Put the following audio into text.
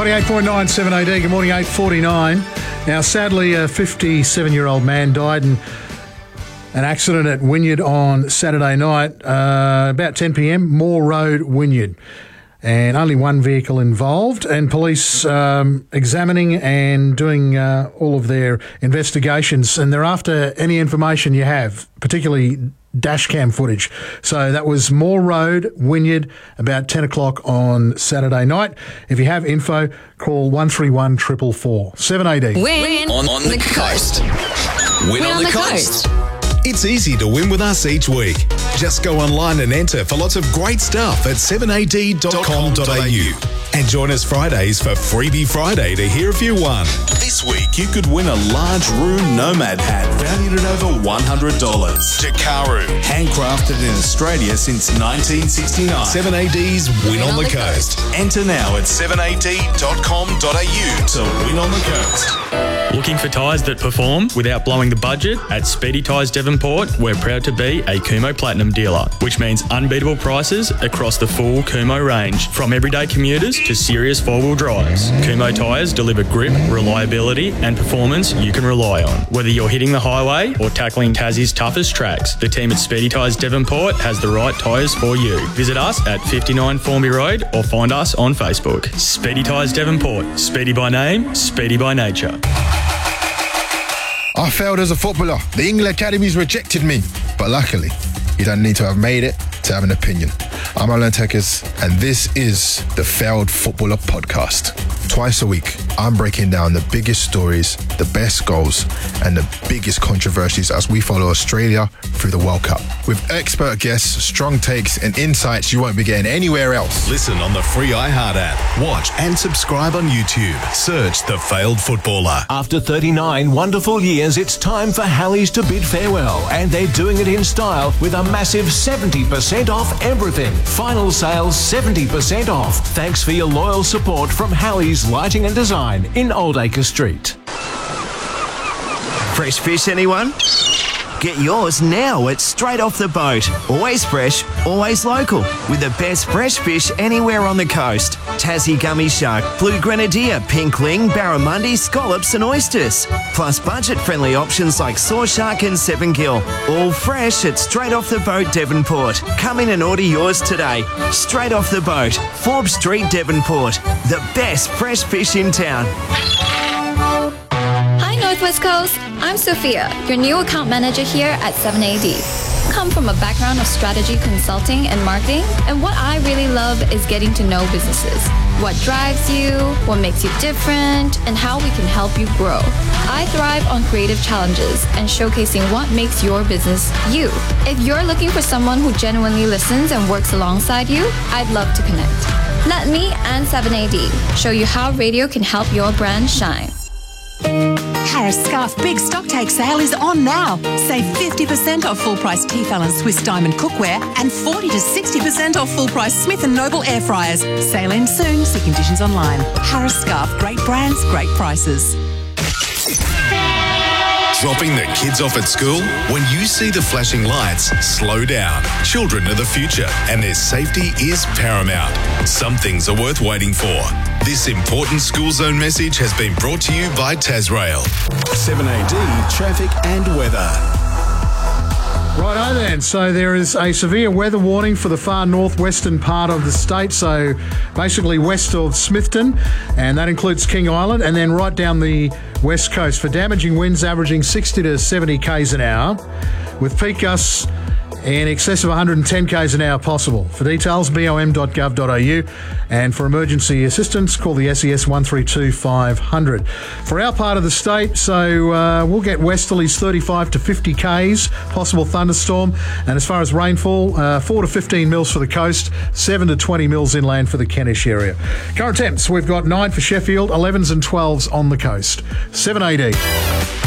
98.9 7AD. Good morning, 8:49. Now, sadly, a 57-year-old man died in an accident at Wynyard on Saturday night, about 10 p.m, Moore Road, Wynyard. And only one vehicle involved, and police examining and doing all of their investigations. And they're after any information you have, particularly dash cam footage. So that was Moore Road, Wynyard, about 10 o'clock on Saturday night. If you have info, call 131 444. 7AD. Win on the coast. Win on the coast. It's easy to win with us each week. Just go online and enter for lots of great stuff at 7ad.com.au. And join us Fridays for Freebie Friday to hear if you won. This week, you could win a large Room Nomad hat valued at over $100. Takaru, handcrafted in Australia since 1969. 7AD's Win on the Coast. Enter now at 7ad.com.au to win on the coast. Looking for tyres that perform without blowing the budget? At Speedy Tyres Devonport, we're proud to be a Kumho Platinum dealer, which means unbeatable prices across the full Kumho range, from everyday commuters to serious four-wheel drives. Kumho tyres deliver grip, reliability and performance you can rely on. Whether you're hitting the highway or tackling Tassie's toughest tracks, the team at Speedy Tyres Devonport has the right tyres for you. Visit us at 59 Formby Road or find us on Facebook. Speedy Tyres Devonport. Speedy by name, speedy by nature. I failed as a footballer. The England Academies rejected me. But luckily, you don't need to have made it to have an opinion. I'm Alan Tekers, and this is the Failed Footballer Podcast. Twice a week, I'm breaking down the biggest stories, the best goals, and the biggest controversies as we follow Australia through the World Cup. With expert guests, strong takes, and insights you won't be getting anywhere else. Listen on the free iHeart app. Watch and subscribe on YouTube. Search The Failed Footballer. After 39 wonderful years, it's time for Halleys to bid farewell, and they're doing it in style with a massive 70% off everything. Final sales 70% off. Thanks for your loyal support from Halleys Lighting and Design in Oldacre Street. Fresh fish, anyone? Get yours now at Straight Off the Boat. Always fresh, always local. With the best fresh fish anywhere on the coast. Tassie gummy shark, blue grenadier, pink ling, barramundi, scallops and oysters. Plus budget-friendly options like saw shark and seven gill. All fresh at Straight Off the Boat, Devonport. Come in and order yours today. Straight Off the Boat, Forbes Street, Devonport. The best fresh fish in town. Hi Northwest Coast, I'm Sophia, your new account manager here at 7AD. Come from a background of strategy consulting and marketing, and what I really love is getting to know businesses. What drives you, what makes you different, and how we can help you grow. I thrive on creative challenges and showcasing what makes your business you. If you're looking for someone who genuinely listens and works alongside you, I'd love to connect. Let me and 7AD show you how radio can help your brand shine. Harris Scarf Big Stock Take Sale is on now. Save 50% off full price Tefal and Swiss Diamond cookware and 40 to 60% off full price Smith & Noble air fryers. Sale ends soon. See conditions online. Harris Scarf, great brands, great prices. Dropping the kids off at school? When you see the flashing lights, slow down. Children are the future, and their safety is paramount. Some things are worth waiting for. This important school zone message has been brought to you by Tasrail. 7AD Traffic and Weather. Righto then, so there is a severe weather warning for the far northwestern part of the state, so basically west of Smithton, and that includes King Island, and then right down the west coast for damaging winds averaging 60 to 70 k's an hour, with peak gusts in excess of 110 k's an hour possible. For details, bom.gov.au, and for emergency assistance, call the SES 132 500. For our part of the state, so we'll get westerlies 35 to 50 k's, possible thunderstorm, and as far as rainfall, 4 to 15 mils for the coast, 7 to 20 mils inland for the Kentish area. Current temps, we've got 9 for Sheffield, 11s and 12s on the coast. 7AD.